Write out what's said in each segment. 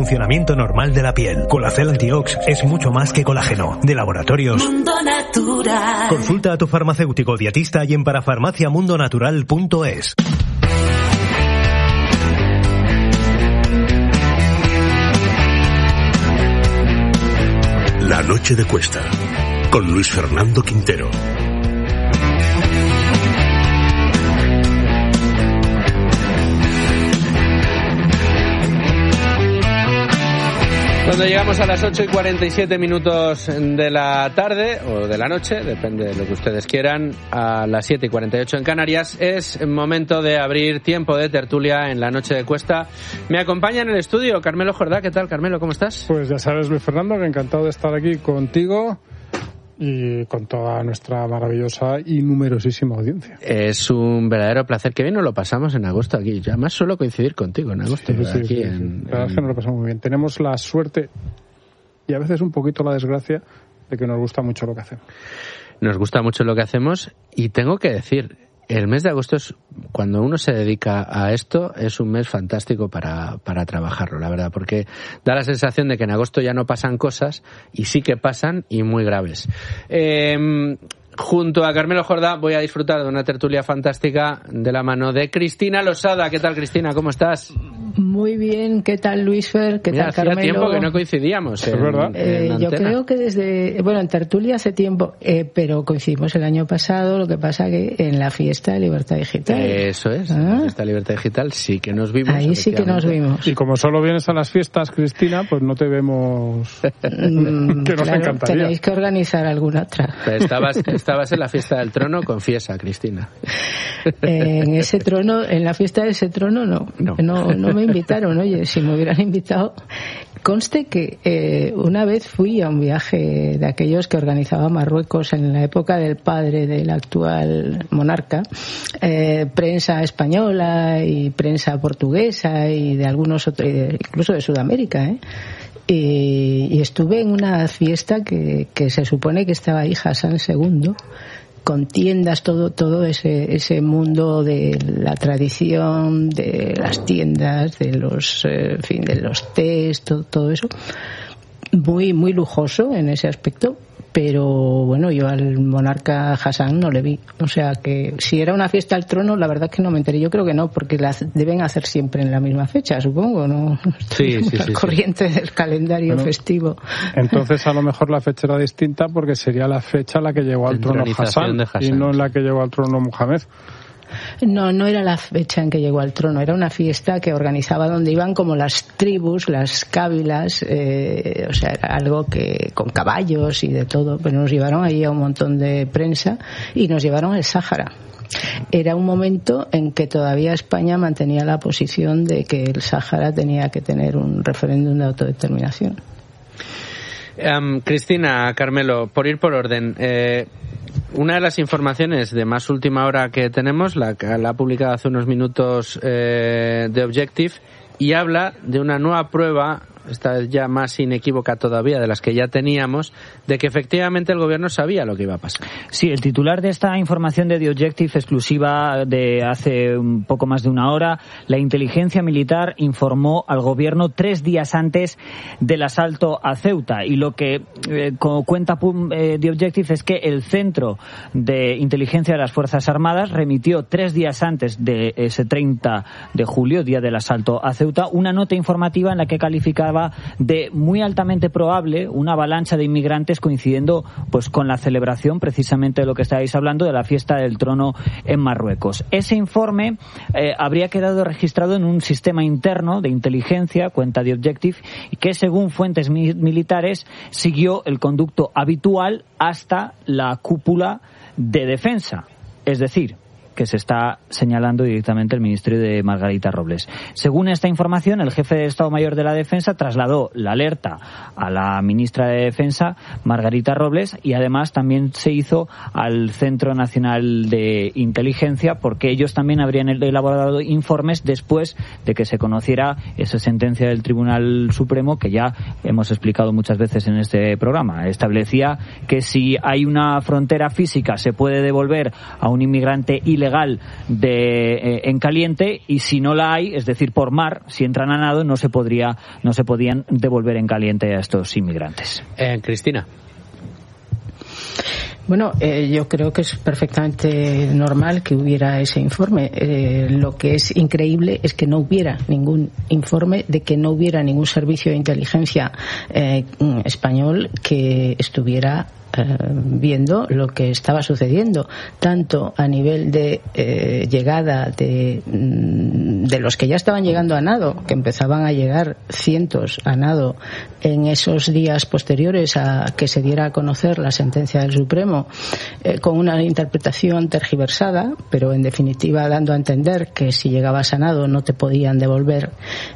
funcionamiento normal de la piel. Colacel Antiox es mucho más que colágeno. De Laboratorios Mundo Natural. Consulta a tu farmacéutico dietista y en parafarmaciamundonatural.es. La noche de Cuesta, con Luis Fernando Quintero. Cuando llegamos a las 8:47 de la tarde, o de la noche, depende de lo que ustedes quieran, a las 7:48 en Canarias, es momento de abrir tiempo de tertulia en la noche de Cuesta. Me acompaña en el estudio Carmelo Jordá. ¿Qué tal, Carmelo? ¿Cómo estás? Pues ya sabes, Luis Fernando, que encantado de estar aquí contigo y con toda nuestra maravillosa y numerosísima audiencia. Es un verdadero placer. Que bien nos lo pasamos en agosto aquí. Yo además suelo coincidir contigo en agosto. Sí. La verdad es que nos lo pasamos muy bien. Tenemos la suerte y a veces un poquito la desgracia de que nos gusta mucho lo que hacemos. Nos gusta mucho lo que hacemos y tengo que decir, el mes de agosto es, cuando uno se dedica a esto, es un mes fantástico para trabajarlo, la verdad, porque da la sensación de que en agosto ya no pasan cosas, y sí que pasan, y muy graves. Junto a Carmelo Jordá voy a disfrutar de una tertulia fantástica de la mano de Cristina Losada. ¿Qué tal, Cristina? ¿Cómo estás? Muy bien. ¿Qué tal, Luisfer? ¿Qué tal, Carmelo? Hacía tiempo que no coincidíamos. Es verdad. Yo creo que en tertulia hace tiempo, pero coincidimos el año pasado, lo que pasa que en la fiesta de Libertad Digital. Eso es, en la fiesta de Libertad Digital sí que nos vimos. Ahí sí que nos vimos. Y como solo vienes a las fiestas, Cristina, pues no te vemos que nos encantaría. Tenéis que organizar alguna otra. Estabas en la fiesta del trono, confiesa, Cristina. En ese trono, en la fiesta de ese trono no me invitaron. Oye, si me hubieran invitado, conste que una vez fui a un viaje de aquellos que organizaba Marruecos en la época del padre del actual monarca, prensa española y prensa portuguesa y de algunos otros, incluso de Sudamérica, y estuve en una fiesta que se supone que estaba ahí Hassan II, con tiendas, todo ese mundo de la tradición, de las tiendas, de los de los tés, todo eso, muy muy lujoso en ese aspecto. Pero bueno, yo al monarca Hassan no le vi. O sea que si era una fiesta al trono, la verdad es que no me enteré. Yo creo que no, porque las deben hacer siempre en la misma fecha, supongo, ¿no? Sí. Corriente del calendario festivo. Entonces a lo mejor la fecha era distinta porque sería la fecha en la que llegó al trono Hassan y no en la que llegó al trono Mohamed. No era la fecha en que llegó al trono, era una fiesta que organizaba donde iban como las tribus, las cábilas, o sea, era algo que con caballos y de todo, pero nos llevaron ahí a un montón de prensa y nos llevaron al Sáhara. Era un momento en que todavía España mantenía la posición de que el Sáhara tenía que tener un referéndum de autodeterminación. Cristina, Carmelo, por ir por orden, una de las informaciones de más última hora que tenemos, la ha publicado hace unos minutos The Objective, y habla de una nueva prueba, esta vez ya más inequívoca todavía de las que ya teníamos, de que efectivamente el gobierno sabía lo que iba a pasar. Sí, el titular de esta información de The Objective, exclusiva de hace un poco más de una hora: la inteligencia militar informó al gobierno 3 días antes del asalto a Ceuta. Y lo que cuenta The Objective es que el Centro de Inteligencia de las Fuerzas Armadas remitió 3 días antes de ese 30 de julio, día del asalto a Ceuta, una nota informativa en la que calificaba de muy altamente probable una avalancha de inmigrantes coincidiendo pues con la celebración precisamente de lo que estáis hablando, de la fiesta del trono en Marruecos. Ese informe habría quedado registrado en un sistema interno de inteligencia, cuenta The Objective, y que según fuentes militares siguió el conducto habitual hasta la cúpula de defensa, es decir, que se está señalando directamente el ministerio de Margarita Robles. Según esta información, el jefe de Estado Mayor de la Defensa trasladó la alerta a la ministra de Defensa, Margarita Robles, y además también se hizo al Centro Nacional de Inteligencia, porque ellos también habrían elaborado informes después de que se conociera esa sentencia del Tribunal Supremo, que ya hemos explicado muchas veces en este programa. Establecía que si hay una frontera física se puede devolver a un inmigrante ilegal legal en caliente, y si no la hay, es decir, por mar, si entran a nado, no se podían devolver en caliente a estos inmigrantes. Cristina. Bueno, yo creo que es perfectamente normal que hubiera ese informe. Lo que es increíble es que no hubiera ningún informe, de que no hubiera ningún servicio de inteligencia español que estuviera viendo lo que estaba sucediendo, tanto a nivel de llegada de los que ya estaban llegando a nado, que empezaban a llegar cientos a nado en esos días posteriores a que se diera a conocer la sentencia del Supremo, con una interpretación tergiversada, pero en definitiva dando a entender que si llegabas a nado no te podían devolver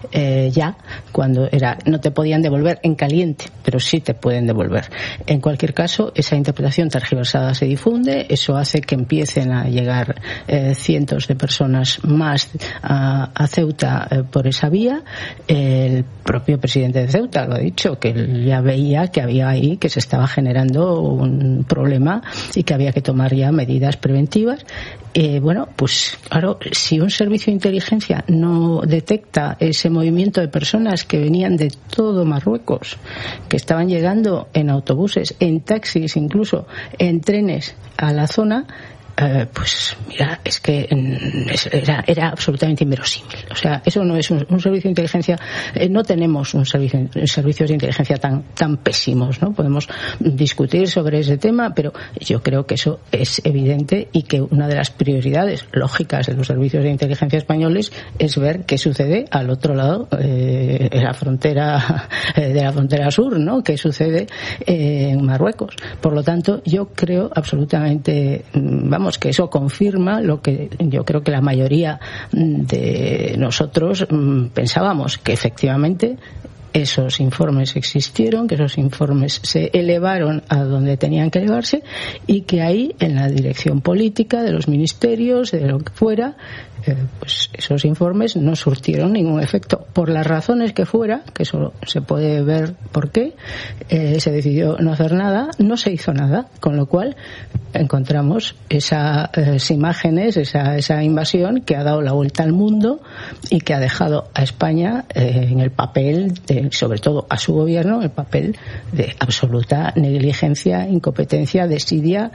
no te podían devolver en caliente, pero sí te pueden devolver. En cualquier caso, esa interpretación tergiversada se difunde, eso hace que empiecen a llegar cientos de personas más a Ceuta por esa vía. El propio presidente de Ceuta lo ha dicho, que él ya veía que había ahí, que se estaba generando un problema y que había que tomar ya medidas preventivas. Pues claro, si un servicio de inteligencia no detecta ese movimiento de personas que venían de todo Marruecos, que estaban llegando en autobuses, en taxis, incluso en trenes a la zona, pues mira, es que era absolutamente inverosímil. O sea, eso no es un servicio de inteligencia. No tenemos servicios de inteligencia tan pésimos, ¿no? Podemos discutir sobre ese tema, pero yo creo que eso es evidente, y que una de las prioridades lógicas de los servicios de inteligencia españoles es ver qué sucede al otro lado de la frontera sur, ¿no? Qué sucede en Marruecos. Por lo tanto, yo creo absolutamente, que eso confirma lo que yo creo que la mayoría de nosotros pensábamos, que efectivamente esos informes existieron, que esos informes se elevaron a donde tenían que elevarse, y que ahí, en la dirección política de los ministerios, de lo que fuera, pues esos informes no surtieron ningún efecto, por las razones que fuera, que eso se puede ver por qué. Se decidió no hacer nada, no se hizo nada, con lo cual encontramos esas imágenes, esa invasión que ha dado la vuelta al mundo y que ha dejado a España en el papel, sobre todo a su gobierno, el papel de absoluta negligencia, incompetencia, desidia,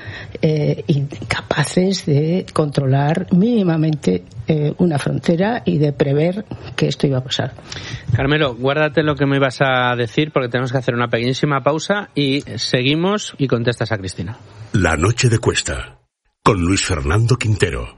incapaces de controlar mínimamente una frontera y de prever que esto iba a pasar. Carmelo, guárdate lo que me ibas a decir, porque tenemos que hacer una pequeñísima pausa y seguimos y contestas a Cristina. La noche de Cuesta, con Luis Fernando Quintero.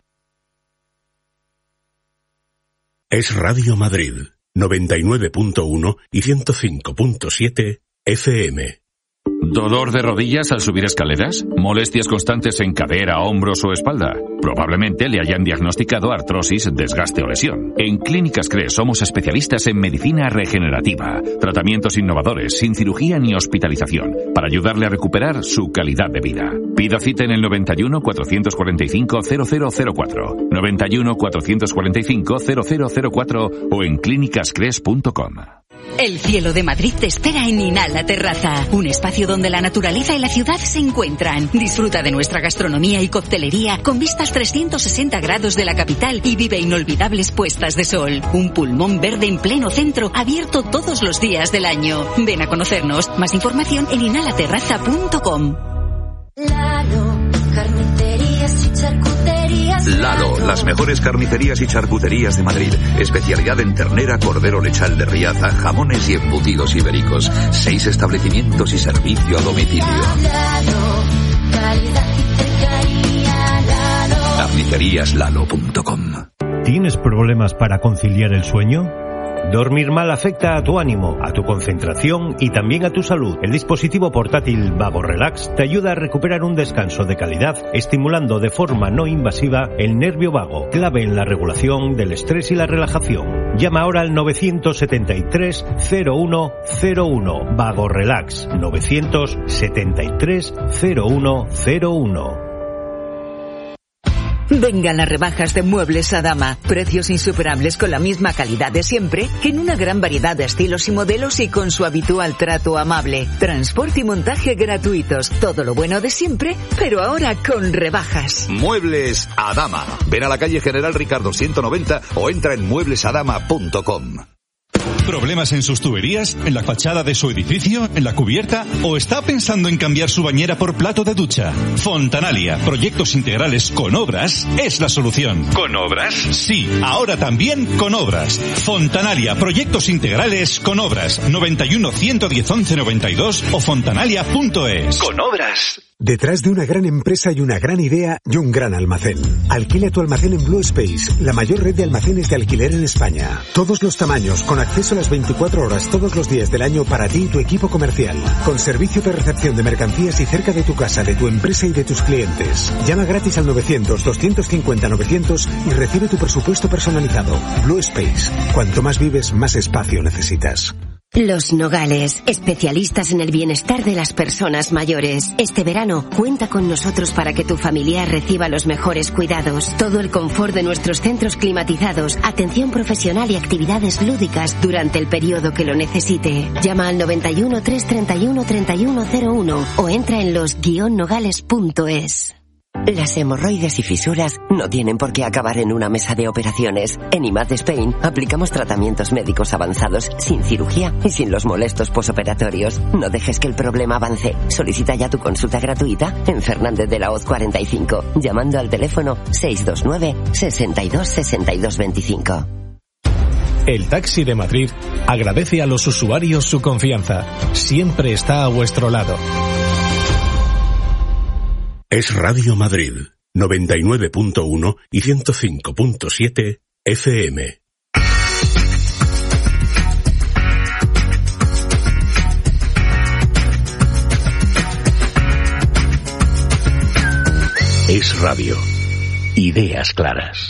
Es Radio Madrid, 99.1 y 105.7 FM. ¿Dolor de rodillas al subir escaleras? ¿Molestias constantes en cadera, hombros o espalda? Probablemente le hayan diagnosticado artrosis, desgaste o lesión. En Clínicas CRES somos especialistas en medicina regenerativa, tratamientos innovadores, sin cirugía ni hospitalización, para ayudarle a recuperar su calidad de vida. Pida cita en el 91 445 0004, 91 445 0004 o en clínicascres.com. El cielo de Madrid te espera en Inhala Terraza, un espacio donde la naturaleza y la ciudad se encuentran. Disfruta de nuestra gastronomía y coctelería con vistas 360 grados de la capital y vive inolvidables puestas de sol. Un pulmón verde en pleno centro, abierto todos los días del año. Ven a conocernos. Más información en inhalaterraza.com. Lalo, las mejores carnicerías y charcuterías de Madrid. Especialidad en ternera, cordero lechal de Riaza, jamones y embutidos ibéricos. 6 establecimientos y servicio a domicilio. Carniceríaslalo.com. ¿Tienes problemas para conciliar el sueño? Dormir mal afecta a tu ánimo, a tu concentración y también a tu salud. El dispositivo portátil Vago Relax te ayuda a recuperar un descanso de calidad, estimulando de forma no invasiva el nervio vago, clave en la regulación del estrés y la relajación. Llama ahora al 973 0101. Vago Relax, 973 0101. Vengan las rebajas de Muebles Adama. Precios insuperables con la misma calidad de siempre, que en una gran variedad de estilos y modelos y con su habitual trato amable. Transporte y montaje gratuitos. Todo lo bueno de siempre, pero ahora con rebajas. Muebles Adama. Ven a la calle General Ricardo 190 o entra en mueblesadama.com. ¿Problemas en sus tuberías? ¿En la fachada de su edificio? ¿En la cubierta? ¿O está pensando en cambiar su bañera por plato de ducha? Fontanalia, proyectos integrales con obras, es la solución. ¿Con obras? Sí, ahora también con obras. Fontanalia, proyectos integrales con obras. 91 110 11 92 o fontanalia.es. Con obras. Detrás de una gran empresa hay una gran idea y un gran almacén. Alquila tu almacén en Blue Space, la mayor red de almacenes de alquiler en España. Todos los tamaños, con acceso a las 24 horas todos los días del año para ti y tu equipo comercial. Con servicio de recepción de mercancías y cerca de tu casa, de tu empresa y de tus clientes. Llama gratis al 900-250-900 y recibe tu presupuesto personalizado. Blue Space. Cuanto más vives, más espacio necesitas. Los Nogales, especialistas en el bienestar de las personas mayores. Este verano, cuenta con nosotros para que tu familiar reciba los mejores cuidados. Todo el confort de nuestros centros climatizados, atención profesional y actividades lúdicas durante el periodo que lo necesite. Llama al 91 331 3101 o entra en los-nogales.es. Las hemorroides y fisuras no tienen por qué acabar en una mesa de operaciones. En IMAD Spain aplicamos tratamientos médicos avanzados sin cirugía y sin los molestos posoperatorios. No dejes que el problema avance. Solicita ya tu consulta gratuita en Fernández de la Hoz 45, llamando al teléfono 629 62 62 25. El Taxi de Madrid agradece a los usuarios su confianza. Siempre está a vuestro lado. Es Radio Madrid, 99.1 y 105.7 FM. Es Radio. Ideas claras.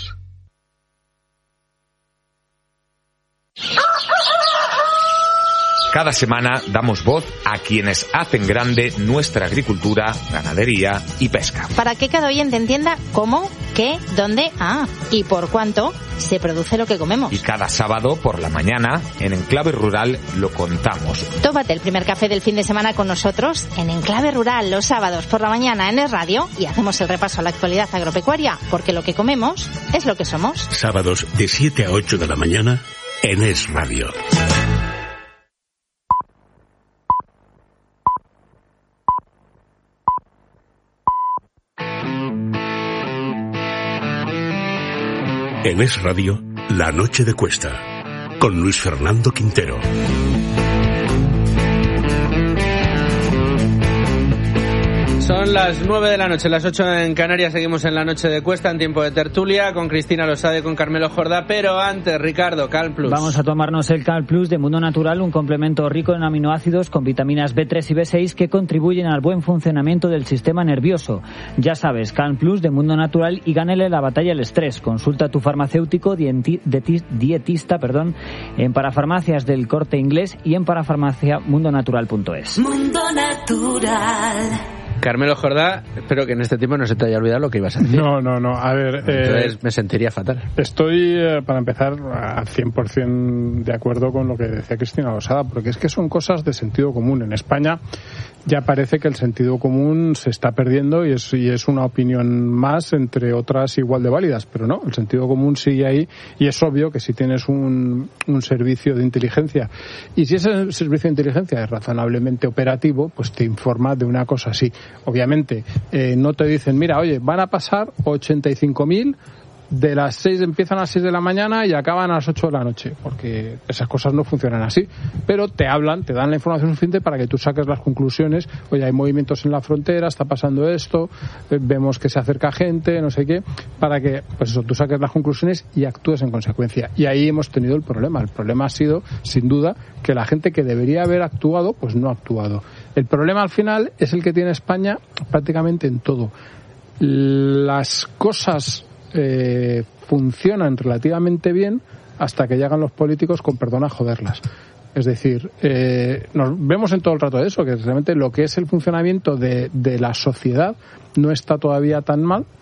Cada semana damos voz a quienes hacen grande nuestra agricultura, ganadería y pesca. Para que cada oyente entienda cómo, qué, dónde, y por cuánto se produce lo que comemos. Y cada sábado por la mañana, en Enclave Rural, lo contamos. Tómate el primer café del fin de semana con nosotros en Enclave Rural los sábados por la mañana en Es Radio y hacemos el repaso a la actualidad agropecuaria, porque lo que comemos es lo que somos. Sábados de 7 a 8 de la mañana en Es Radio. En Es Radio, La Noche de Cuesta, con Luis Fernando Quintero. Son las 9 de la noche, las 8 en Canarias. Seguimos en La Noche de Cuesta, en tiempo de tertulia, con Cristina Losade, con Carmelo Jordá. Pero antes, Ricardo, Cal Plus. Vamos a tomarnos el Cal Plus de Mundo Natural, un complemento rico en aminoácidos con vitaminas B3 y B6 que contribuyen al buen funcionamiento del sistema nervioso. Ya sabes, Cal Plus de Mundo Natural y gánele la batalla al estrés. Consulta a tu farmacéutico dietista en parafarmacias del Corte Inglés y en parafarmaciamundonatural.es. Mundo Natural. Carmelo Jordá, espero que en este tiempo no se te haya olvidado lo que ibas a decir. No. A ver... Entonces me sentiría fatal. Estoy, para empezar, al 100% de acuerdo con lo que decía Cristina Losada, porque es que son cosas de sentido común. En España ya parece que el sentido común se está perdiendo y es una opinión más, entre otras igual de válidas, pero no, el sentido común sigue ahí y es obvio que si tienes un servicio de inteligencia y si ese servicio de inteligencia es razonablemente operativo, pues te informa de una cosa así. Obviamente, no te dicen, mira, oye, van a pasar 85.000 de las 6, empiezan a las 6 de la mañana y acaban a las 8 de la noche, porque esas cosas no funcionan así, pero te hablan, te dan la información suficiente para que tú saques las conclusiones. Oye, hay movimientos en la frontera, está pasando esto, vemos que se acerca gente, no sé qué, para que, pues eso, tú saques las conclusiones y actúes en consecuencia. Y ahí hemos tenido el problema ha sido, sin duda, que la gente que debería haber actuado, pues no ha actuado. El problema al final es el que tiene España prácticamente en todo. Las cosas funcionan relativamente bien hasta que llegan los políticos con perdón a joderlas. Es decir, nos vemos en todo el rato de eso, que realmente lo que es el funcionamiento de la sociedad no está todavía tan mal,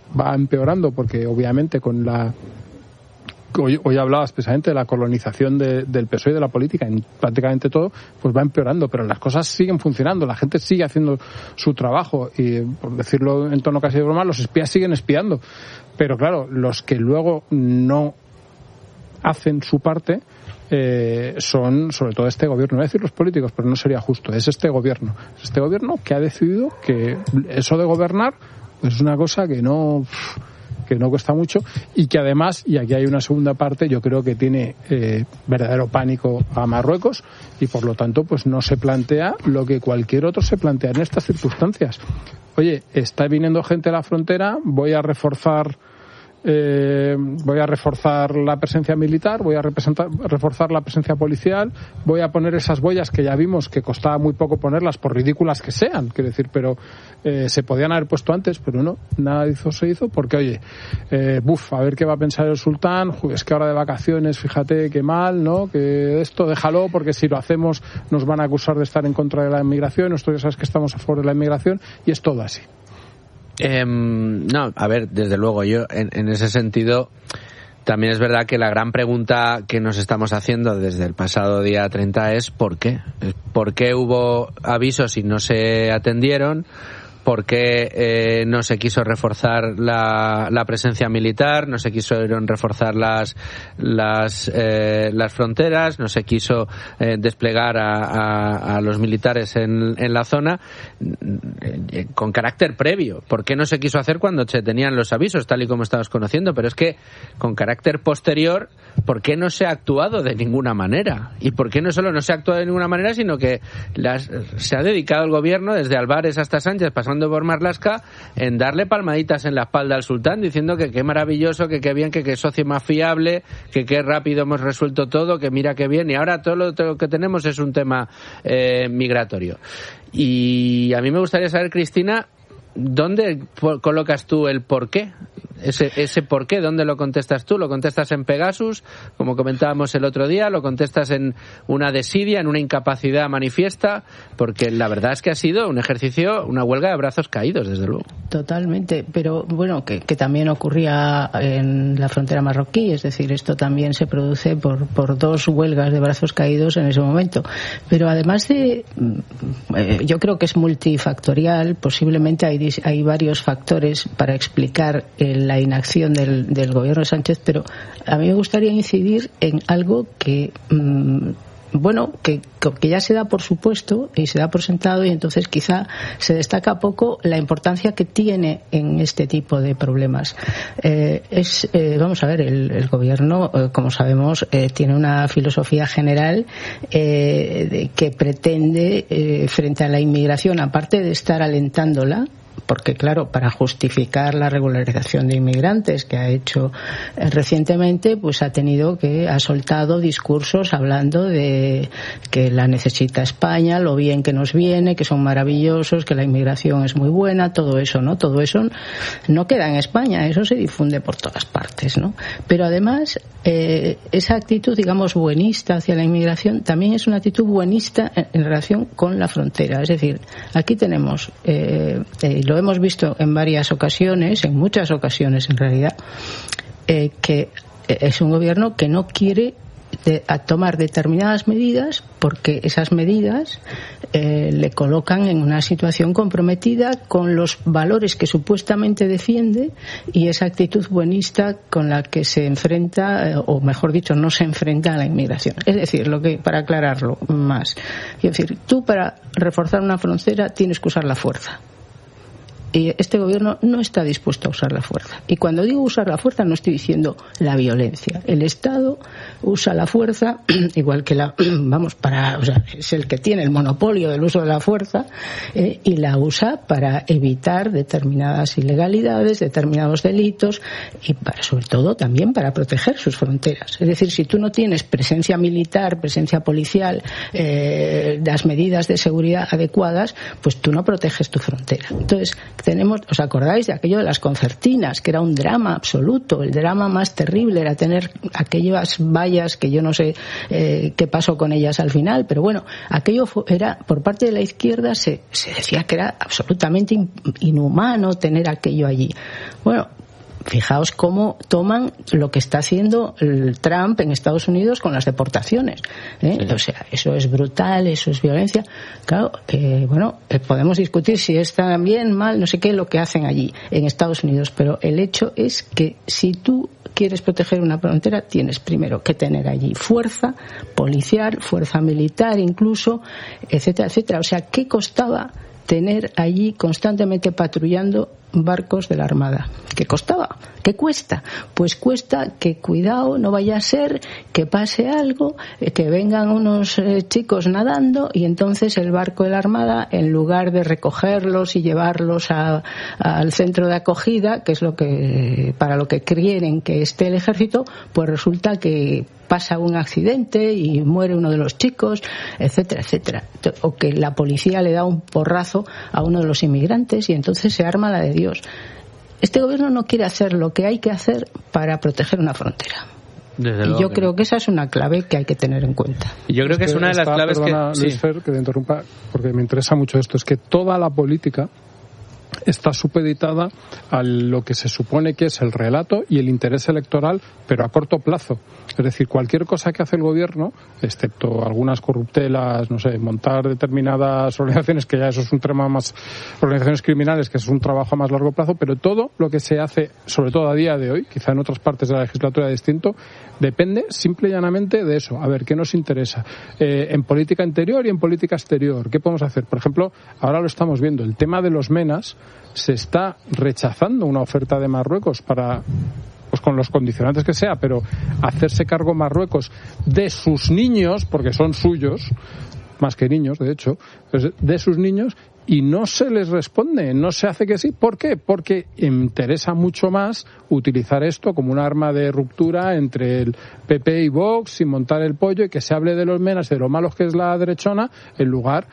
va empeorando, porque obviamente con la... Hoy hablabas precisamente de la colonización del PSOE y de la política en prácticamente todo, pues va empeorando, pero las cosas siguen funcionando, la gente sigue haciendo su trabajo y, por decirlo en tono casi de broma, los espías siguen espiando, pero claro, los que luego no hacen su parte son sobre todo este gobierno. No voy a decir los políticos, pero no sería justo, es este gobierno que ha decidido que eso de gobernar pues es una cosa que no cuesta mucho, y que además, y aquí hay una segunda parte, yo creo que tiene verdadero pánico a Marruecos, y por lo tanto pues no se plantea lo que cualquier otro se plantea en estas circunstancias. Oye, está viniendo gente a la frontera, voy a reforzar la presencia militar, voy a reforzar la presencia policial, voy a poner esas boyas que ya vimos que costaba muy poco ponerlas, por ridículas que sean, quiero decir, pero se podían haber puesto antes, pero no, nada de eso se hizo, porque oye, a ver qué va a pensar el sultán, es que ahora de vacaciones, fíjate qué mal, ¿no? Que esto déjalo, porque si lo hacemos nos van a acusar de estar en contra de la inmigración, nosotros ya sabes que estamos a favor de la inmigración, y es todo así. No, a ver, desde luego, yo en ese sentido también es verdad que la gran pregunta que nos estamos haciendo desde el pasado día 30 es ¿por qué? ¿Por qué hubo avisos y no se atendieron? ¿Por qué no se quiso reforzar la presencia militar? ¿No se quisieron reforzar las fronteras? ¿No se quiso desplegar a los militares en la zona con carácter previo? ¿Por qué no se quiso hacer cuando se tenían los avisos, tal y como estabas conociendo? Pero es que con carácter posterior, ¿por qué no se ha actuado de ninguna manera? ¿Y por qué no solo no se ha actuado de ninguna manera, sino que se ha dedicado el gobierno, desde Álvarez hasta Sánchez, pasando por Marlaska, en darle palmaditas en la espalda al sultán, diciendo que qué maravilloso, que qué bien, que qué socio más fiable, que qué rápido hemos resuelto todo, que mira qué bien, y ahora todo lo que tenemos es un tema migratorio. Y a mí me gustaría saber, Cristina, ¿dónde colocas tú el por qué? Ese por qué, ¿dónde lo contestas tú? ¿Lo contestas en Pegasus, como comentábamos el otro día? ¿Lo contestas en una desidia, en una incapacidad manifiesta? Porque la verdad es que ha sido un ejercicio, una huelga de brazos caídos, desde luego. Totalmente, pero bueno, que también ocurría en la frontera marroquí, es decir, esto también se produce por dos huelgas de brazos caídos en ese momento. Pero además yo creo que es multifactorial, posiblemente hay varios factores para explicar la inacción del gobierno de Sánchez, pero a mí me gustaría incidir en algo que ya se da por supuesto y se da por sentado, y entonces quizá se destaca poco la importancia que tiene en este tipo de problemas. Vamos a ver, el gobierno, como sabemos, tiene una filosofía general que pretende, frente a la inmigración, aparte de estar alentándola, porque claro, para justificar la regularización de inmigrantes que ha hecho recientemente, pues ha soltado discursos hablando de que la necesita España, lo bien que nos viene, que son maravillosos, que la inmigración es muy buena, todo eso, ¿no? Todo eso no queda en España, eso se difunde por todas partes, ¿no? Pero además, esa actitud, digamos, buenista hacia la inmigración también es una actitud buenista en relación con la frontera. Es decir, aquí tenemos, lo hemos visto en varias ocasiones, en muchas ocasiones en realidad, que es un gobierno que no quiere tomar determinadas medidas porque esas medidas le colocan en una situación comprometida con los valores que supuestamente defiende y esa actitud buenista con la que se enfrenta, o mejor dicho, no se enfrenta a la inmigración. Es decir, para aclararlo más, es decir, tú para reforzar una frontera tienes que usar la fuerza. Y este gobierno no está dispuesto a usar la fuerza. Y cuando digo usar la fuerza no estoy diciendo la violencia. El Estado usa la fuerza, igual que es el que tiene el monopolio del uso de la fuerza, y la usa para evitar determinadas ilegalidades, determinados delitos, y sobre todo también para proteger sus fronteras. Es decir, si tú no tienes presencia militar, presencia policial, las medidas de seguridad adecuadas, pues tú no proteges tu frontera. Entonces, ¿os acordáis de aquello de las concertinas? Que era un drama absoluto. El drama más terrible era tener aquellas vallas que yo no sé qué pasó con ellas al final, pero bueno, aquello era, por parte de la izquierda se decía que era absolutamente inhumano tener aquello allí. Bueno, fijaos cómo toman lo que está haciendo el Trump en Estados Unidos con las deportaciones, ¿eh? Sí. O sea, eso es brutal, eso es violencia. Claro, podemos discutir si está bien, mal, no sé qué, lo que hacen allí en Estados Unidos, pero el hecho es que si tú quieres proteger una frontera, tienes primero que tener allí fuerza policial, fuerza militar incluso, etcétera, etcétera. O sea, ¿qué costaba tener allí constantemente patrullando barcos de la Armada? ¿Qué costaba? ¿Qué cuesta? Pues cuesta que, cuidado, no vaya a ser que pase algo, que vengan unos chicos nadando y entonces el barco de la Armada, en lugar de recogerlos y llevarlos al centro de acogida, que es para lo que quieren que esté el ejército, pues resulta que pasa un accidente y muere uno de los chicos, etcétera, etcétera. O que la policía le da un porrazo a uno de los inmigrantes y entonces se arma la de Dios. Este gobierno no quiere hacer lo que hay que hacer para proteger una frontera. Y yo creo que esa es una clave que hay que tener en cuenta. Y yo creo que es una de las claves Luis Fer, que te interrumpa, porque me interesa mucho esto, es que toda la política está supeditada a lo que se supone que es el relato y el interés electoral, pero a corto plazo. Es decir, cualquier cosa que hace el gobierno, excepto algunas corruptelas, no sé, montar determinadas organizaciones, que ya eso es un tema más, organizaciones criminales, que eso es un trabajo a más largo plazo, pero todo lo que se hace, sobre todo a día de hoy, quizá en otras partes de la legislatura distinto, depende simple y llanamente de eso. A ver, ¿qué nos interesa? En política interior y en política exterior, ¿qué podemos hacer? Por ejemplo, ahora lo estamos viendo, el tema de los MENAs, se está rechazando una oferta de Marruecos para, pues con los condicionantes que sea, pero hacerse cargo Marruecos de sus niños, porque son suyos, más que niños, de hecho, de sus niños, y no se les responde, no se hace que sí. ¿Por qué? Porque interesa mucho más utilizar esto como un arma de ruptura entre el PP y Vox, y montar el pollo y que se hable de los MENAs, de lo malos que es la derechona, en lugar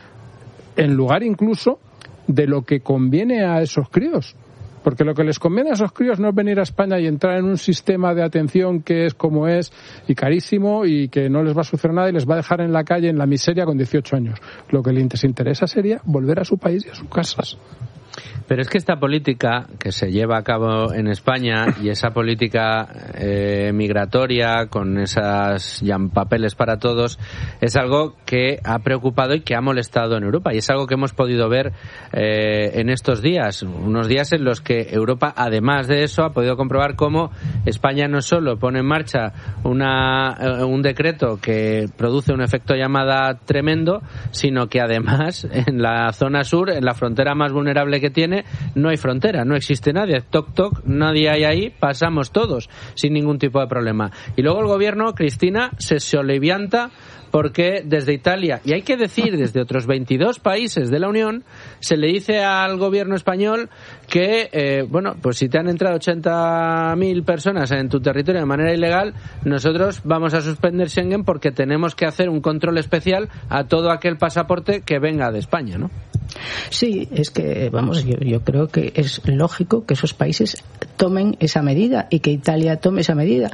incluso de lo que conviene a esos críos. Porque lo que les conviene a esos críos no es venir a España y entrar en un sistema de atención que es como es y carísimo y que no les va a suceder nada y les va a dejar en la calle en la miseria con 18 años. Lo que les interesa sería volver a su país y a sus casas. Pero es que esta política que se lleva a cabo en España y esa política migratoria con esas papeles para todos es algo que ha preocupado y que ha molestado en Europa, y es algo que hemos podido ver en estos días, unos días en los que Europa, además de eso, ha podido comprobar cómo España no solo pone en marcha un decreto que produce un efecto llamada tremendo, sino que además en la zona sur, en la frontera más vulnerable que tiene, no hay frontera, no existe nadie, toc toc, nadie hay ahí, pasamos todos sin ningún tipo de problema. Y luego el gobierno, Cristina, se solivianta porque desde Italia, y hay que decir desde otros 22 países de la Unión, se le dice al gobierno español que, pues si te han entrado 80.000 personas en tu territorio de manera ilegal, nosotros vamos a suspender Schengen porque tenemos que hacer un control especial a todo aquel pasaporte que venga de España, ¿no? Sí, es que, yo creo que es lógico que esos países tomen esa medida y que Italia tome esa medida.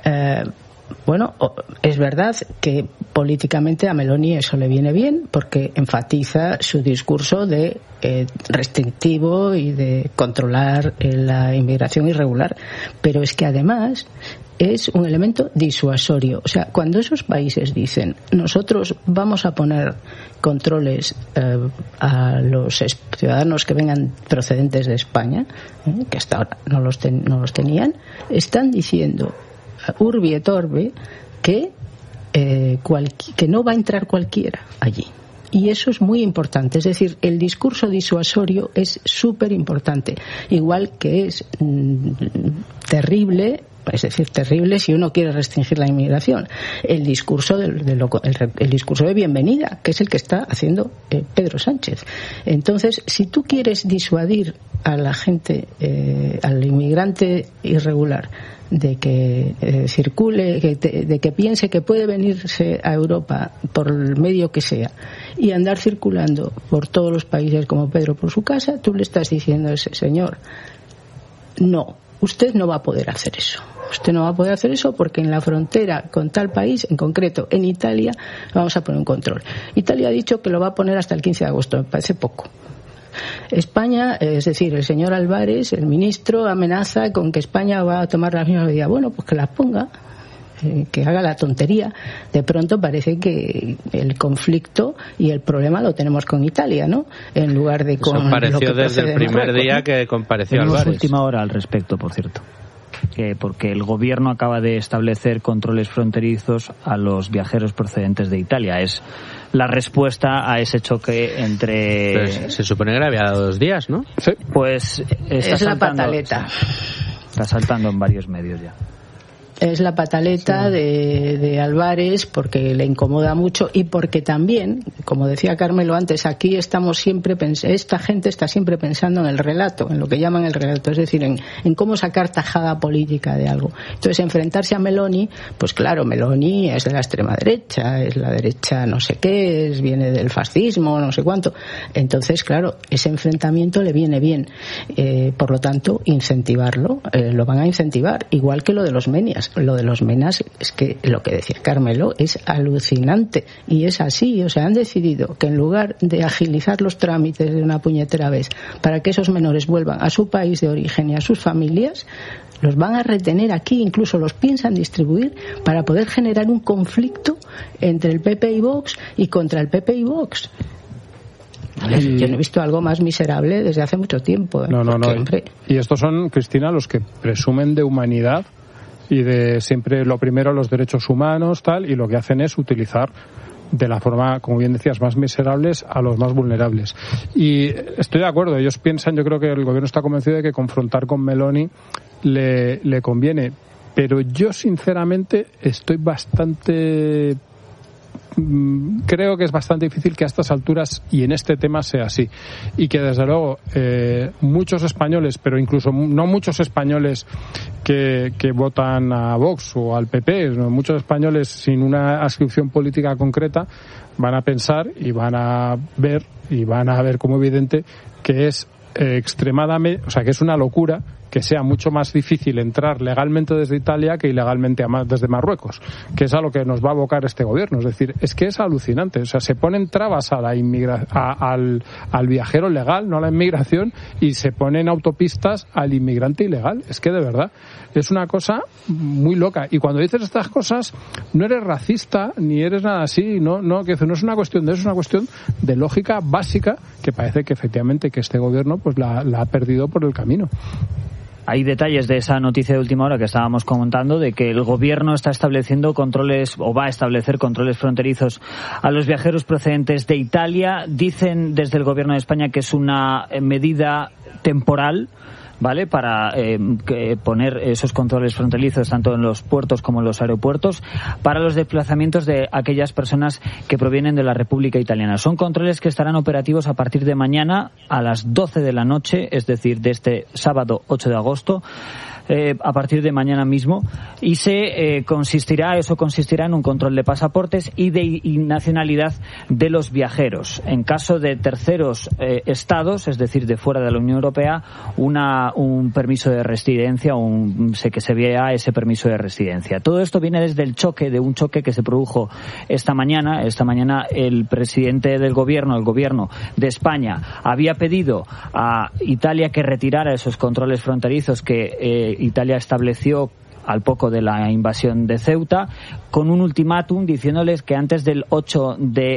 Es verdad que políticamente a Meloni eso le viene bien porque enfatiza su discurso de restrictivo y de controlar la inmigración irregular, pero es que además es un elemento disuasorio. O sea, cuando esos países dicen nosotros vamos a poner controles a los ciudadanos que vengan procedentes de España, que hasta ahora no los tenían, están diciendo urbi et orbi que no va a entrar cualquiera allí. Y eso es muy importante. Es decir, el discurso disuasorio es súper importante. Igual que es terrible, es decir, terrible si uno quiere restringir la inmigración, el discurso el discurso de bienvenida, que es el que está haciendo Pedro Sánchez. Entonces, si tú quieres disuadir a la gente, al inmigrante irregular, de que circule, de que piense que puede venirse a Europa por el medio que sea y andar circulando por todos los países como Pedro por su casa, tú le estás diciendo a ese señor, no, usted no va a poder hacer eso. Usted no va a poder hacer eso porque en la frontera con tal país, en concreto en Italia, vamos a poner un control. Italia ha dicho que lo va a poner hasta el 15 de agosto, me parece poco. España, es decir, el señor Álvarez, el ministro, amenaza con que España va a tomar las mismas medidas. Bueno, pues que las ponga, que haga la tontería. De pronto parece que el conflicto y el problema lo tenemos con Italia, ¿no? En lugar de con... Eso pareció desde el primer día, ¿no?, que compareció Álvarez. Tenemos última hora al respecto, por cierto. Porque el gobierno acaba de establecer controles fronterizos a los viajeros procedentes de Italia. Es la respuesta a ese choque entre... Pues se supone que le había dado 2 días, ¿no? Sí. Pues es la pataleta. Está saltando en varios medios ya. Es la pataleta de Álvarez, porque le incomoda mucho y porque también, como decía Carmelo antes, aquí estamos siempre esta gente está siempre pensando en el relato, en lo que llaman el relato, es decir, en cómo sacar tajada política de algo. Entonces, enfrentarse a Meloni, pues claro, Meloni es de la extrema derecha, es la derecha no sé qué, viene del fascismo, no sé cuánto. Entonces, claro, ese enfrentamiento le viene bien. Por lo tanto, incentivarlo, lo van a incentivar, igual que lo de los Menias. Lo de los Menas es que lo que decía Carmelo es alucinante y es así. O sea, han decidido que en lugar de agilizar los trámites de una puñetera vez para que esos menores vuelvan a su país de origen y a sus familias, los van a retener aquí, incluso los piensan distribuir para poder generar un conflicto entre el PP y Vox y contra el PP y Vox. Yo no he visto algo más miserable desde hace mucho tiempo. No. Y estos son, Cristina, los que presumen de humanidad y de siempre lo primero los derechos humanos, tal, y lo que hacen es utilizar de la forma, como bien decías, más miserables a los más vulnerables. Y estoy de acuerdo, ellos piensan, yo creo que el gobierno está convencido de que confrontar con Meloni le conviene, pero yo sinceramente estoy bastante... creo que es bastante difícil que a estas alturas y en este tema sea así, y que desde luego muchos españoles, pero incluso no muchos españoles que votan a Vox o al PP, ¿no? Muchos españoles sin una adscripción política concreta van a pensar y van a ver como evidente que es extremadamente, o sea, que es una locura que sea mucho más difícil entrar legalmente desde Italia que ilegalmente desde Marruecos, que es a lo que nos va a abocar este gobierno. Es decir, es que es alucinante. O sea, se ponen trabas a la al viajero legal, no a la inmigración, y se ponen autopistas al inmigrante ilegal. Es que de verdad es una cosa muy loca. Y cuando dices estas cosas, no eres racista ni eres nada así. No es una cuestión de eso, es una cuestión de lógica básica que parece que efectivamente que este gobierno pues la ha perdido por el camino. Hay detalles de esa noticia de última hora que estábamos comentando, de que el gobierno está estableciendo controles, o va a establecer controles fronterizos a los viajeros procedentes de Italia. Dicen desde el gobierno de España que es una medida temporal, ¿vale?, para poner esos controles fronterizos tanto en los puertos como en los aeropuertos para los desplazamientos de aquellas personas que provienen de la República Italiana. Son controles que estarán operativos a partir de mañana a las 12 de la noche, es decir, de este sábado 8 de agosto, a partir de mañana mismo, y consistirá en un control de pasaportes y de nacionalidad de los viajeros. En caso de terceros estados, es decir, de fuera de la Unión Europea, un permiso de residencia, que se vea ese permiso de residencia. Todo esto viene desde un choque que se produjo esta mañana. Esta mañana el presidente del gobierno, el gobierno de España, había pedido a Italia que retirara esos controles fronterizos que Italia estableció al poco de la invasión de Ceuta, con un ultimátum diciéndoles que antes del 8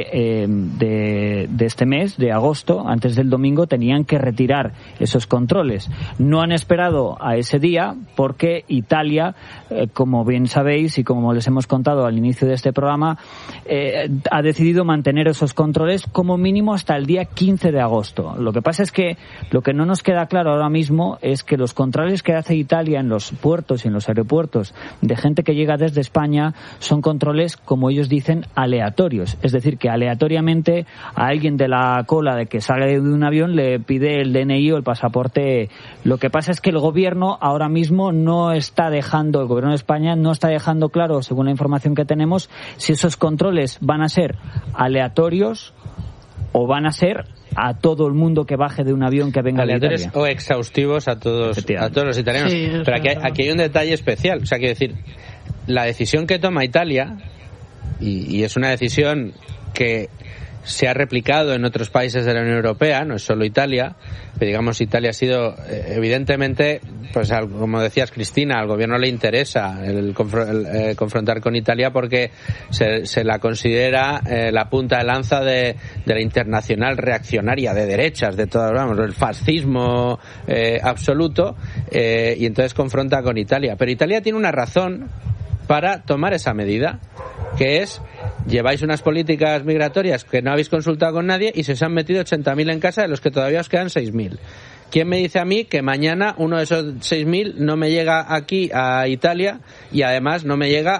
de este mes, de agosto, antes del domingo, tenían que retirar esos controles. No han esperado a ese día porque Italia, como bien sabéis y como les hemos contado al inicio de este programa, ha decidido mantener esos controles como mínimo hasta el día 15 de agosto. Lo que pasa es que lo que no nos queda claro ahora mismo es que los controles que hace Italia en los puertos y en los aeropuertos de gente que llega desde España son controles, como ellos dicen, aleatorios. Es decir, que aleatoriamente a alguien de la cola de que sale de un avión le pide el DNI o el pasaporte. Lo que pasa es que el gobierno ahora mismo el gobierno de España no está dejando claro, según la información que tenemos, si esos controles van a ser aleatorios o van a ser a todo el mundo que baje de un avión que venga de Italia. O exhaustivos a todos los italianos. Sí, pero aquí hay un detalle especial. O sea, quiero decir, la decisión que toma Italia, y es una decisión que se ha replicado en otros países de la Unión Europea, no es solo Italia, pero digamos Italia ha sido evidentemente, pues como decías Cristina, al gobierno le interesa el confrontar con Italia porque se la considera la punta de lanza de la internacional reaccionaria de derechas, de todo, vamos, el fascismo absoluto, y entonces confronta con Italia. Pero Italia tiene una razón para tomar esa medida, que es: lleváis unas políticas migratorias que no habéis consultado con nadie y se os han metido 80.000 en casa, de los que todavía os quedan 6.000. ¿Quién me dice a mí que mañana uno de esos 6.000 no me llega aquí a Italia y además no me llega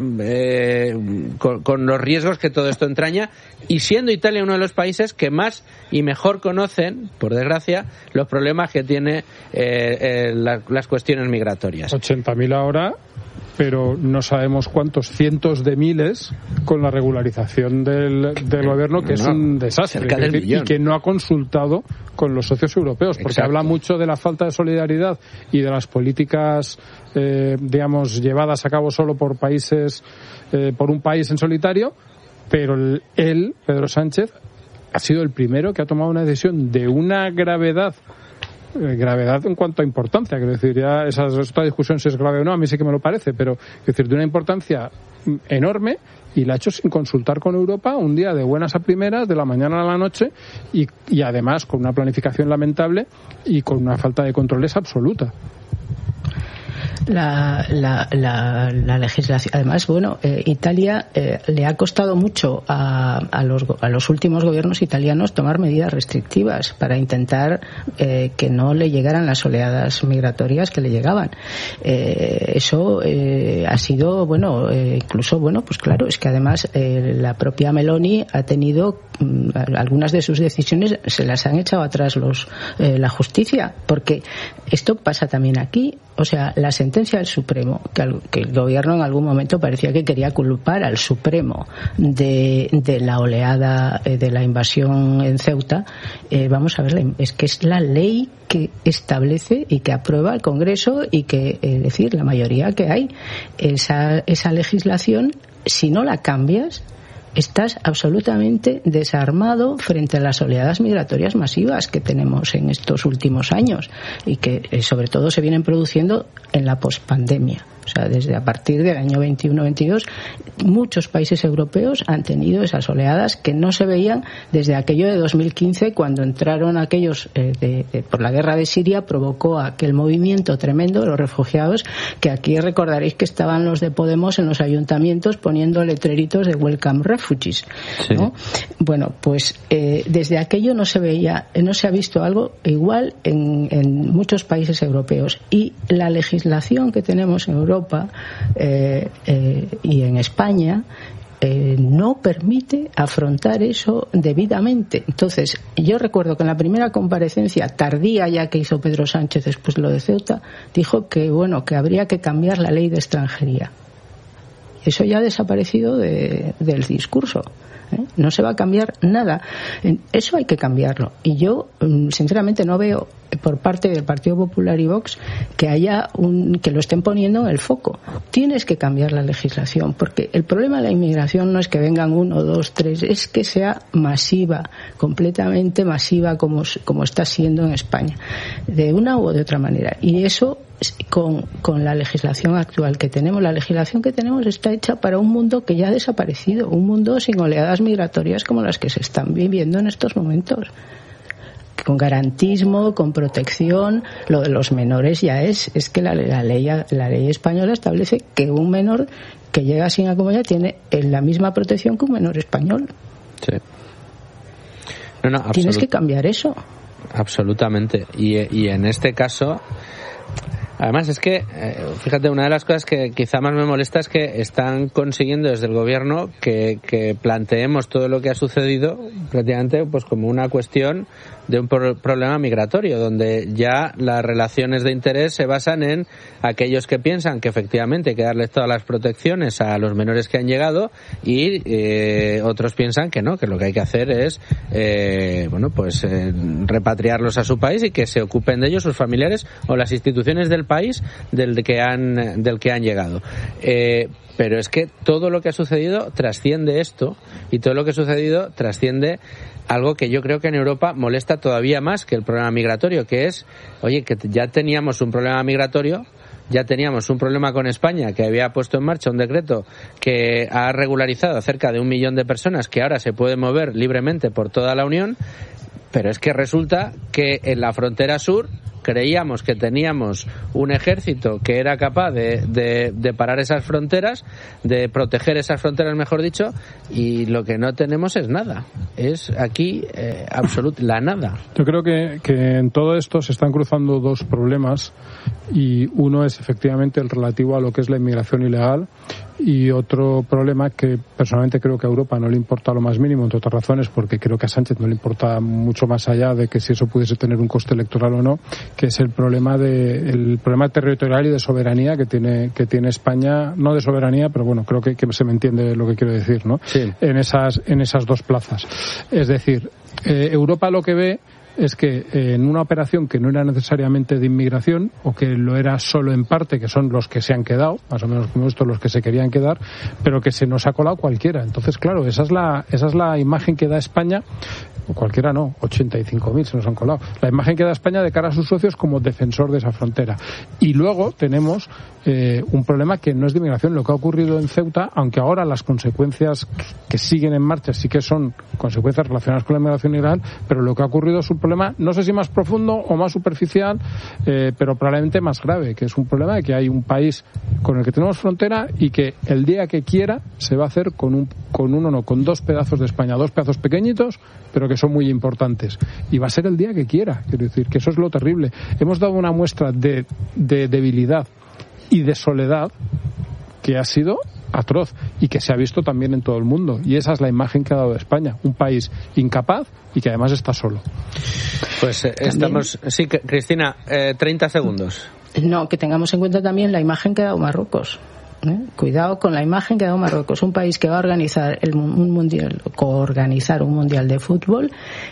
con los riesgos que todo esto entraña, y siendo Italia uno de los países que más y mejor conocen, por desgracia, los problemas que tiene las cuestiones migratorias? 80.000 ahora, pero no sabemos cuántos cientos de miles con la regularización del gobierno, que es un desastre, y que no ha consultado con los socios europeos, porque habla mucho de la falta de solidaridad y de las políticas digamos llevadas a cabo solo por países, por un país en solitario, pero él, Pedro Sánchez, ha sido el primero que ha tomado una decisión de una gravedad en cuanto a importancia, quiero decir, ya esta discusión si es grave o no, a mí sí que me lo parece, pero es decir, de una importancia enorme, y la ha hecho sin consultar con Europa, un día de buenas a primeras, de la mañana a la noche, y además con una planificación lamentable y con una falta de controles absoluta. La legislación, además, bueno, Italia le ha costado mucho a los últimos gobiernos italianos tomar medidas restrictivas para intentar que no le llegaran las oleadas migratorias que le llegaban. Eso ha sido, bueno, incluso, bueno, pues claro, es que además la propia Meloni ha tenido algunas de sus decisiones, se las han echado atrás la justicia, porque esto pasa también aquí. O sea, la sentencia del Supremo, que el gobierno en algún momento parecía que quería culpar al Supremo de la oleada de la invasión en Ceuta, vamos a ver, es que es la ley que establece y que aprueba el Congreso y que, es decir, la mayoría que hay, esa legislación, si no la cambias, estás absolutamente desarmado frente a las oleadas migratorias masivas que tenemos en estos últimos años y que sobre todo se vienen produciendo en la pospandemia. O sea, desde a partir del año 21-22, muchos países europeos han tenido esas oleadas que no se veían desde aquello de 2015, cuando entraron aquellos por la guerra de Siria, provocó aquel movimiento tremendo de los refugiados, que aquí recordaréis que estaban los de Podemos en los ayuntamientos poniendo letreritos de Welcome Refugees, ¿no? Sí. Bueno, pues desde aquello no se ha visto algo igual en muchos países europeos, y la legislación que tenemos en Europa y en España no permite afrontar eso debidamente. Entonces, yo recuerdo que en la primera comparecencia tardía ya que hizo Pedro Sánchez después lo de Ceuta, dijo que bueno, que habría que cambiar la ley de extranjería. Eso ya ha desaparecido del discurso. No se va a cambiar nada. Eso hay que cambiarlo. Y yo, sinceramente, no veo por parte del Partido Popular y Vox que haya que lo estén poniendo en el foco. Tienes que cambiar la legislación, porque el problema de la inmigración no es que vengan 1, 2, 3, es que sea masiva, completamente masiva, como está siendo en España, de una u de otra manera. Y eso, con la legislación actual que tenemos, la legislación que tenemos está hecha para un mundo que ya ha desaparecido, un mundo sin oleadas migratorias como las que se están viviendo en estos momentos, con garantismo, con protección. Lo de los menores ya es que la ley española establece que un menor que llega sin acompañar tiene la misma protección que un menor español. Sí. Tienes que cambiar eso. Absolutamente. Y en este caso, además es que, fíjate, una de las cosas que quizá más me molesta es que están consiguiendo desde el gobierno que planteemos todo lo que ha sucedido prácticamente pues como una cuestión de un problema migratorio, donde ya las relaciones de interés se basan en aquellos que piensan que efectivamente hay que darles todas las protecciones a los menores que han llegado, y otros piensan que no, que lo que hay que hacer es repatriarlos a su país y que se ocupen de ellos sus familiares o las instituciones del país país del que han llegado. Pero es que todo lo que ha sucedido trasciende esto, y todo lo que ha sucedido trasciende algo que yo creo que en Europa molesta todavía más que el problema migratorio, que es, oye, que ya teníamos un problema migratorio, ya teníamos un problema con España, que había puesto en marcha un decreto que ha regularizado a cerca de 1 millón de personas que ahora se pueden mover libremente por toda la Unión, pero es que resulta que en la frontera sur creíamos que teníamos un ejército que era capaz de parar esas fronteras, de proteger esas fronteras, mejor dicho, y lo que no tenemos es nada. Es aquí la nada. Yo creo que en todo esto se están cruzando dos problemas, y uno es efectivamente el relativo a lo que es la inmigración ilegal, y otro problema que personalmente creo que a Europa no le importa lo más mínimo, entre otras razones, porque creo que a Sánchez no le importa mucho más allá de que si eso pudiese tener un coste electoral o no, que es el problema territorial y de soberanía que tiene España, no de soberanía, pero bueno, creo que se me entiende lo que quiero decir, ¿no? Sí. En esas dos plazas. Es decir, Europa lo que ve es que en una operación que no era necesariamente de inmigración, o que lo era solo en parte, que son los que se han quedado, más o menos como esto, los que se querían quedar, pero que se nos ha colado cualquiera. Entonces, claro, esa es la imagen que da España, o cualquiera no, 85.000 se nos han colado. La imagen que da España de cara a sus socios como defensor de esa frontera. Y luego tenemos un problema que no es de inmigración, lo que ha ocurrido en Ceuta, aunque ahora las consecuencias que siguen en marcha sí que son consecuencias relacionadas con la inmigración ilegal, pero lo que ha ocurrido es un problema, no sé si más profundo o más superficial, pero probablemente más grave, que es un problema de que hay un país con el que tenemos frontera y que el día que quiera se va a hacer con dos pedazos de España, dos pedazos pequeñitos, pero que son muy importantes. Y va a ser el día que quiera, quiero decir, que eso es lo terrible. Hemos dado una muestra de debilidad y de soledad que ha sido atroz y que se ha visto también en todo el mundo, y esa es la imagen que ha dado España, un país incapaz y que además está solo. Pues estamos... Sí, Cristina, 30 segundos. No, que tengamos en cuenta también la imagen que ha dado Marruecos. Cuidado con la imagen que ha dado Marruecos, un país que va a organizar coorganizar un mundial de fútbol,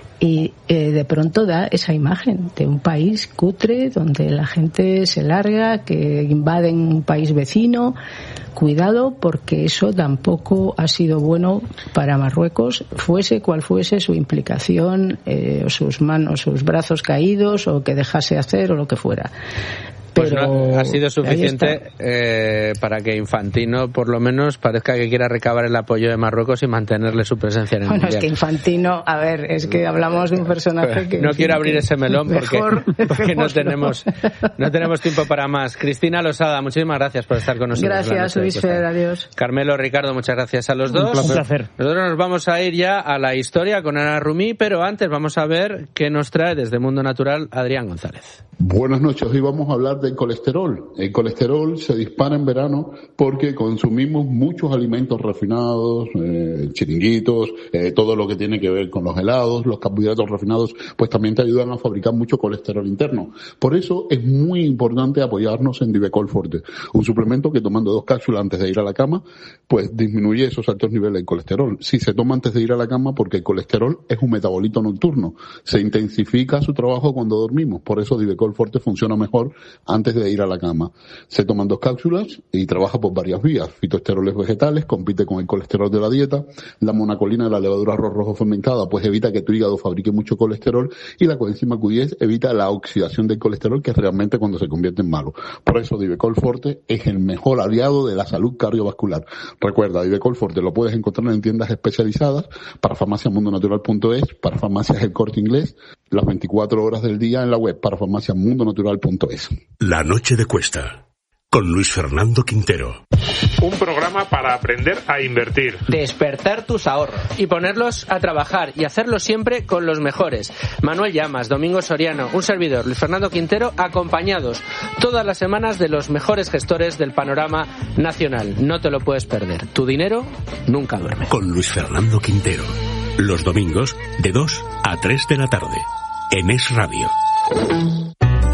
y de pronto da esa imagen de un país cutre donde la gente se larga, que invaden un país vecino. Cuidado, porque eso tampoco ha sido bueno para Marruecos, fuese cual fuese su implicación, sus manos, sus brazos caídos, o que dejase hacer, o lo que fuera. Pues no ha sido suficiente para que Infantino, por lo menos, parezca que quiera recabar el apoyo de Marruecos y mantenerle su presencia en el Mundial. Es que Infantino, a ver, es que hablamos de un personaje que... No quiero abrir ese melón porque no tenemos tiempo para más. Cristina Losada, muchísimas gracias por estar con nosotros. Gracias, Luis Fer, adiós. Carmelo, Ricardo, muchas gracias a los dos. Un placer. Nosotros nos vamos a ir ya a la historia con Ana Rumí, pero antes vamos a ver qué nos trae desde Mundo Natural Adrián González. Buenas noches, hoy vamos a hablar del colesterol. El colesterol se dispara en verano porque consumimos muchos alimentos refinados, chiringuitos, todo lo que tiene que ver con los helados, los carbohidratos refinados, pues también te ayudan a fabricar mucho colesterol interno. Por eso es muy importante apoyarnos en Divecol Forte, un suplemento que tomando 2 cápsulas antes de ir a la cama, pues disminuye esos altos niveles de colesterol. Si se toma antes de ir a la cama, porque el colesterol es un metabolito nocturno, se intensifica su trabajo cuando dormimos, por eso Divecol Forte funciona mejor antes de ir a la cama. Se toman 2 cápsulas y trabaja por varias vías. Fitoesteroles vegetales, compite con el colesterol de la dieta. La monacolina de la levadura arroz rojo fermentada, pues evita que tu hígado fabrique mucho colesterol. Y la coenzima Q10 evita la oxidación del colesterol, que es realmente cuando se convierte en malo. Por eso Divecol Forte es el mejor aliado de la salud cardiovascular. Recuerda, Divecol Forte lo puedes encontrar en tiendas especializadas, para farmaciamundonatural.es, para farmacias El Corte Inglés, las 24 horas del día en la web, para farmaciamundonatural.es. La noche de Cuesta, con Luis Fernando Quintero. Un programa para aprender a invertir. Despertar tus ahorros y ponerlos a trabajar, y hacerlo siempre con los mejores. Manuel Llamas, Domingo Soriano, un servidor, Luis Fernando Quintero, acompañados todas las semanas de los mejores gestores del panorama nacional. No te lo puedes perder. Tu dinero nunca duerme. Con Luis Fernando Quintero. Los domingos de 2 a 3 de la tarde. En Es Radio.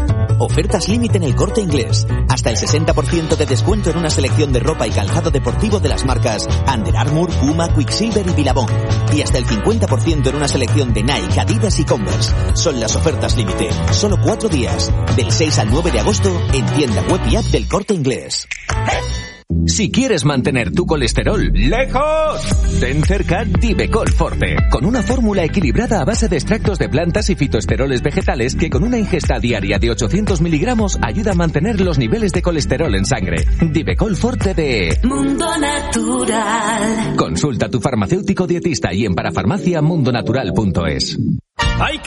Ofertas límite en El Corte Inglés. Hasta el 60% de descuento en una selección de ropa y calzado deportivo de las marcas Under Armour, Puma, Quicksilver y Billabong. Y hasta el 50% en una selección de Nike, Adidas y Converse. Son las ofertas límite. Solo 4 días. Del 6 al 9 de agosto en tienda web y app del Corte Inglés. Si quieres mantener tu colesterol lejos, ten cerca Divecol Forte, con una fórmula equilibrada a base de extractos de plantas y fitoesteroles vegetales que con una ingesta diaria de 800 miligramos ayuda a mantener los niveles de colesterol en sangre. Divecol Forte de Mundo Natural. Consulta a tu farmacéutico dietista y en parafarmacia mundonatural.es. ¡Ay,